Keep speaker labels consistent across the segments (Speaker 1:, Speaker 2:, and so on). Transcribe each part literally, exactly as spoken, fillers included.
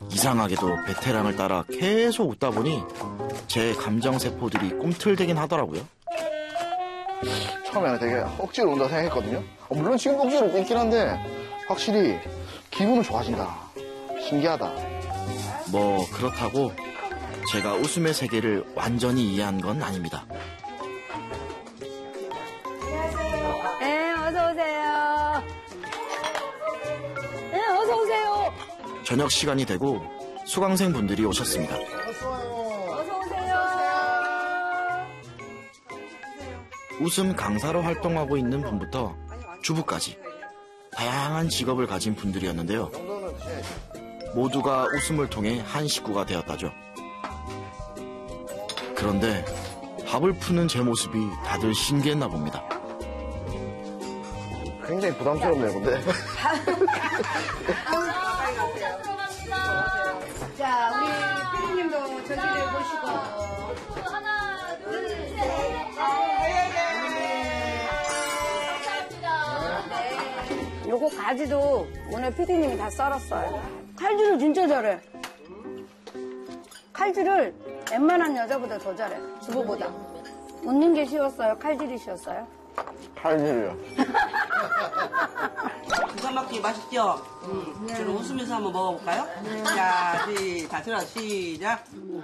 Speaker 1: 이상하게도 베테랑을 따라 계속 웃다 보니 제 감정세포들이 꿈틀대긴 하더라고요.
Speaker 2: 처음에는 되게 억지로 운다 생각했거든요. 어, 물론 지금 억지로 웃고 있긴 한데 확실히 기분은 좋아진다. 신기하다.
Speaker 1: 뭐 그렇다고 제가 웃음의 세계를 완전히 이해한 건 아닙니다.
Speaker 3: 안녕하세요. 네, 어서 오세요. 네, 어서 오세요.
Speaker 1: 저녁 시간이 되고 수강생 분들이 오셨습니다.
Speaker 3: 어서 오세요.
Speaker 1: 웃음 강사로 활동하고 있는 분부터 주부까지 다양한 직업을 가진 분들이었는데요. 모두가 웃음을 통해 한 식구가 되었다죠. 그런데 밥을 푸는 제 모습이 다들 신기했나 봅니다.
Speaker 2: 굉장히 부담스럽네요, 근데.
Speaker 3: 자, 우리 피디님도 저기를 보시고.
Speaker 4: 하나, 둘, 셋. 감사합니다.
Speaker 3: 요거 가지도 오늘 피디님이 다 썰었어요. 칼질을 진짜 잘해. 칼질을 웬만한 여자보다 더 잘해. 주부보다. 웃는 게 쉬웠어요? 칼질이 쉬웠어요?
Speaker 2: 칼질이요.
Speaker 5: 기가 막히게 맛있죠? 음. 저는 웃으면서 한번 먹어볼까요? 네. 자, 시작. 들어, 시작.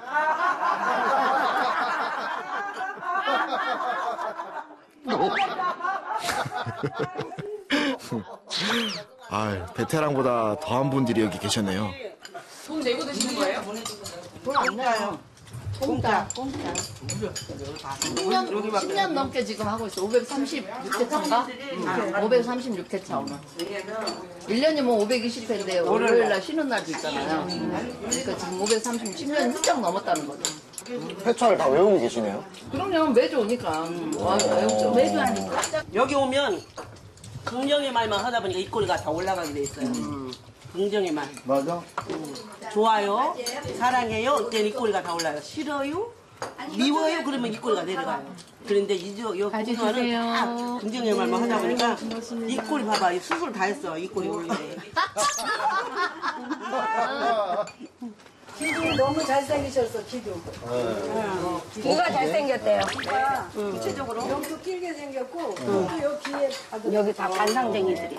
Speaker 1: 아, 베테랑보다 더한 분들이 여기 계셨네요.
Speaker 6: 돈 내고 드시는 거예요?
Speaker 5: 돈 안 나요. 공짜.
Speaker 6: 공짜. 십 년, 십 년 넘게 지금 하고 있어. 오백삼십육 회차인가? 응. 오백삼십육 회차 오늘. 일 년이 뭐 오백이십 회인데 월요일 날 쉬는 날도 있잖아요. 그러니까 지금 오백삼십, 십 년 훌쩍 넘었다는 거죠.
Speaker 2: 회차를 다 외우고 계시네요.
Speaker 6: 그럼요, 매주 오니까. 와, 외우죠. 매주 하니까.
Speaker 5: 여기 오면 긍정의 말만 하다 보니까 입꼬리가 다 올라가게 돼 있어요. 음. 긍정의 말.
Speaker 2: 맞아.
Speaker 5: 음. 좋아요, 사랑해요, 이때는 입꼬리가 다 올라요. 싫어요, 미워요, 그러면 입꼬리가 내려가요. 그런데 이저 여기 그동안은 다 긍정의 말만 하다 보니까 입꼬리 봐봐, 수술 다 했어, 입꼬리 올리네.
Speaker 3: 기둥 너무 잘생기셨어, 기둥. 네. 귀가 잘생겼대요. 구체적으로? 여기도 길게 생겼고, 여기 귀에 여기 다 관상쟁이들이야.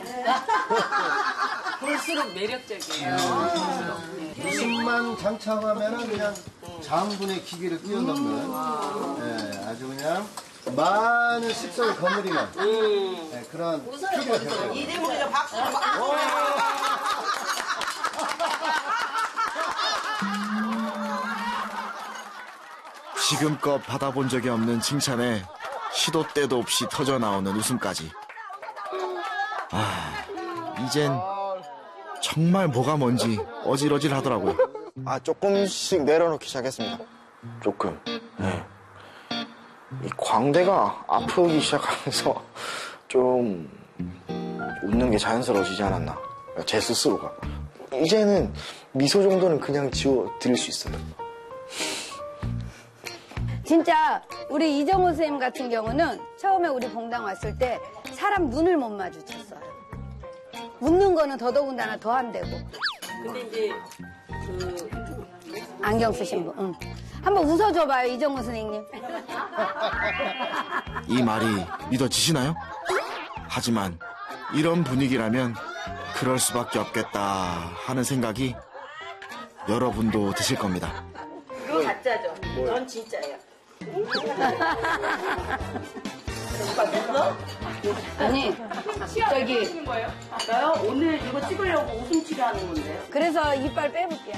Speaker 6: 볼수록 매력적이에요.
Speaker 7: 웃음만 장착하면 그냥 장분의 기계를 뛰어넘는 예, 아주 그냥 많은 식성을 거느리는 예, 그런 기계가 되어요.
Speaker 5: 이 대목에서 박수로 막.
Speaker 1: 지금껏 받아본 적이 없는 칭찬에 시도 때도 없이 터져나오는 웃음까지. 아, 이젠 정말 뭐가 뭔지 어질어질 하더라고요.
Speaker 2: 아, 조금씩 내려놓기 시작했습니다. 조금. 네. 이 광대가 아프기 시작하면서 좀 웃는 게 자연스러워지지 않았나. 제 스스로가. 이제는 미소 정도는 그냥 지워드릴 수 있어요.
Speaker 3: 진짜 우리 이정호 선생님 같은 경우는 처음에 우리 봉당 왔을 때 사람 눈을 못 마주쳤어요. 웃는 거는 더더군다나 더 안 되고.
Speaker 5: 근데 이제 그
Speaker 3: 안경 쓰신 분. 응. 한번 웃어줘봐요, 이정호 선생님.
Speaker 1: 이 말이 믿어지시나요? 하지만 이런 분위기라면 그럴 수밖에 없겠다 하는 생각이 여러분도 드실 겁니다.
Speaker 5: 그거 가짜죠? 넌 진짜야.
Speaker 3: 아니, 저기.
Speaker 5: 나요? 오늘 이거 찍으려고 웃음 치료하는 건데요.
Speaker 3: 그래서 이빨 빼볼게요.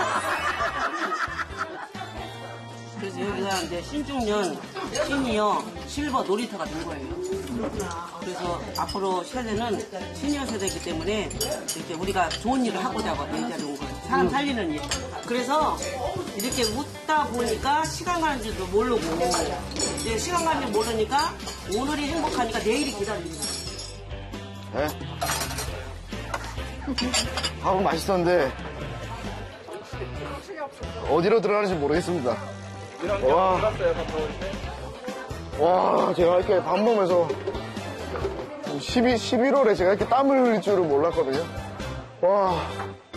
Speaker 5: 그래서 여기가 이제 신중년, 시니어, 실버 놀이터가 된 거예요. 그래서 앞으로 세대는 시니어 세대이기 때문에 이렇게 우리가 좋은 일을 하고자 얘기하는 온 거예요. 사람 살리는 일. 그래서 이렇게 웃다 보니까 시간 가는 줄도 모르고, 이제 시간 가는 줄 모르니까 오늘이 행복하니까 내일이 기다립니다.
Speaker 2: 네. 밥은 맛있었는데 어디로 들어가는지 모르겠습니다. 와, 와, 제가 이렇게 밥 먹으면서 십일월에 제가 이렇게 땀을 흘릴 줄은 몰랐거든요. 와.